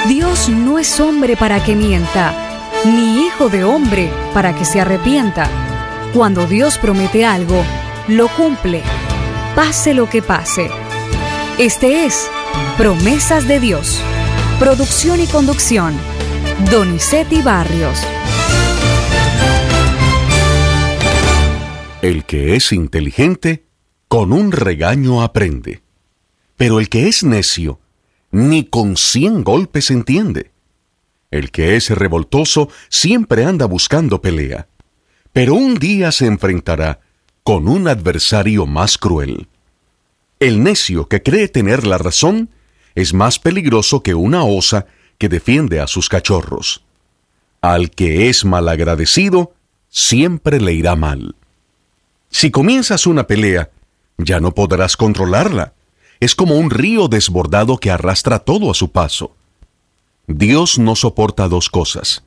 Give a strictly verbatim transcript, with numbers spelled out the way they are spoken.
Dios no es hombre para que mienta, ni hijo de hombre para que se arrepienta. Cuando Dios promete algo, lo cumple, pase lo que pase. Este es Promesas de Dios. Producción y conducción, Donizetti Barrios. El que es inteligente, con un regaño aprende. Pero el que es necio, ni con cien golpes entiende. El que es revoltoso siempre anda buscando pelea, pero un día se enfrentará con un adversario más cruel. El necio que cree tener la razón es más peligroso que una osa que defiende a sus cachorros. Al que es malagradecido, siempre le irá mal. Si comienzas una pelea, ya no podrás controlarla. Es como un río desbordado que arrastra todo a su paso. Dios no soporta dos cosas: